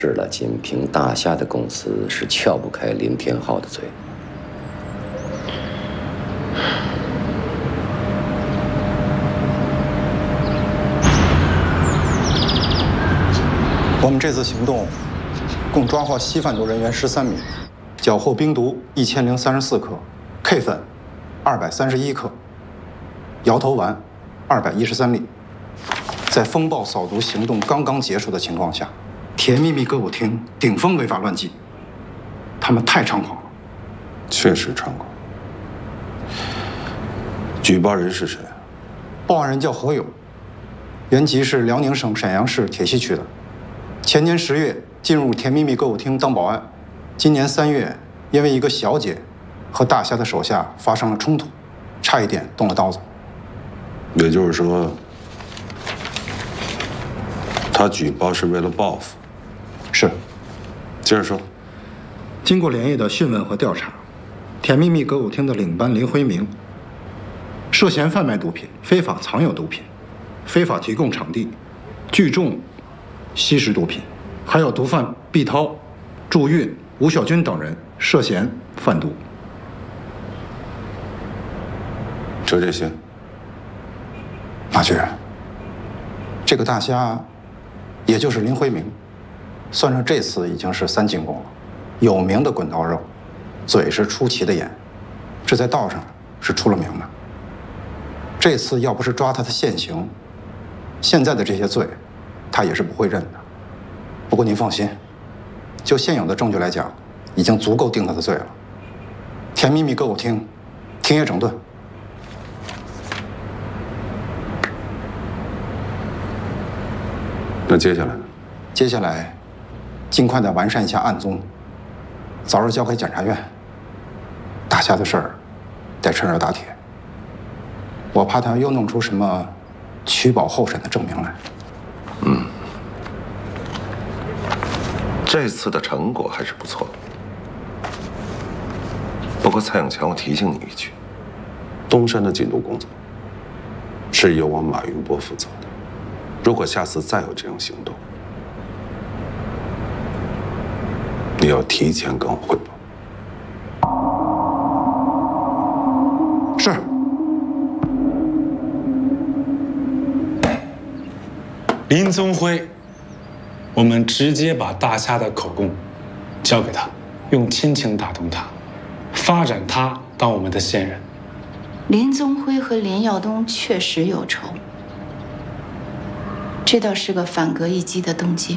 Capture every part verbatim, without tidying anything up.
是了，仅凭大夏的供词是撬不开林天昊的嘴。 我们这次行动共抓获吸贩毒人员十三名，缴获冰毒一千零三十四克 ，K 粉二百三十一克，摇头丸二百一十三粒。在风暴扫毒行动刚刚结束的情况下，甜蜜蜜歌舞厅顶风违法乱纪，他们太猖狂了。 确实猖狂。举报人是谁？ 报案人叫何勇，原籍是辽宁省沈阳市铁西区的。前年十月进入甜蜜蜜歌舞厅当保安，今年三月因为一个小姐和大侠的手下发生了冲突，差一点动了刀子。 也就是说，他举报是为了报复。 是。 接着说。 经过连夜的讯问和调查，甜蜜蜜歌舞厅的领班林辉明涉嫌贩卖毒品、非法藏有毒品、非法提供场地、聚众吸食毒品，还有毒贩毕涛、祝运、吴小军等人涉嫌贩毒。 就这些。 马局，这个大虾，也就是林辉明，算上这次已经是三进宫了。有名的滚刀肉，嘴是出奇的严，这在道上是出了名的。这次要不是抓他的现行，现在的这些罪，他也是不会认的。不过您放心，就现有的证据来讲，已经足够定他的罪了。甜蜜蜜歌舞厅停业整顿。 那接下来呢？ 接下来，尽快的完善一下案宗，早日交给检察院。大侠的事儿，得趁热打铁。我怕他又弄出什么取保候审的证明来。 嗯，这次的成果还是不错。不过蔡永强，我提醒你一句， 东山的禁毒工作是由我马云波负责的。如果下次再有这种行动，你要提前跟我汇报。 是。 林宗辉，我们直接把大虾的口供交给他，用亲情打动他，发展他当我们的线人。 林宗辉和林耀东确实有仇，这倒是个反戈一击的动机。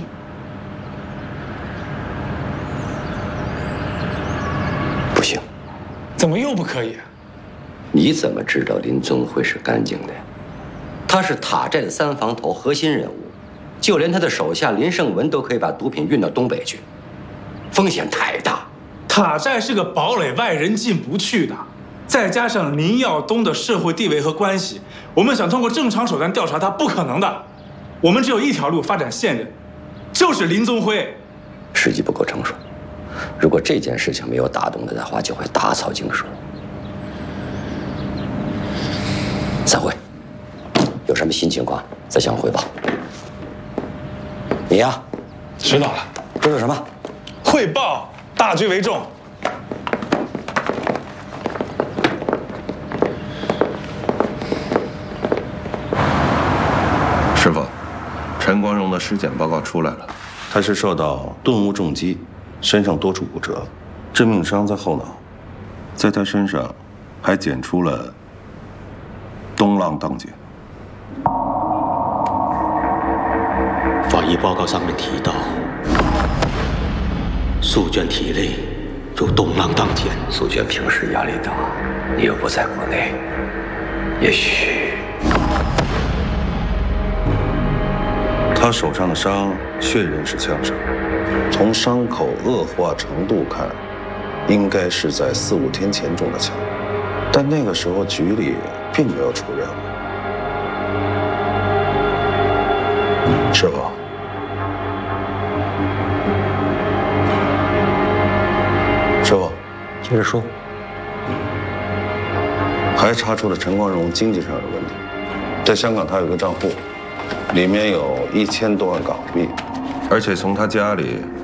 不行。 怎么又不可以？ 你怎么知道林宗辉是干净的？他是塔寨的三房头核心人物，就连他的手下林胜文都可以把毒品运到东北去，风险太大。 塔寨是个堡垒，外人进不去的。再加上林耀东的社会地位和关系，我们想通过正常手段调查他不可能的。我们只有一条路发展线人，就是林宗辉。 时机不够成熟，如果这件事情没有打动他的话，就会打草惊蛇。散会。有什么新情况再向我汇报。你呀， 知道了。 这是什么？ 汇报，大局为重。 师傅，陈光荣的尸检报告出来了， 他是受到钝物重击，身上多处骨折，致命伤在后脑，在他身上还检出了东浪荡碱。 法医报告上面提到，素娟体内有东浪荡碱。 素娟平时压力大，你又不在国内，也许他手上的伤确认是枪伤，从伤口恶化程度看，应该是在四五天前中的枪，但那个时候局里并没有出任务。师傅，师傅， 接着说。 还查出了陈光荣经济上的问题，在香港他有个账户，里面有一千多万港币， 而且从他家里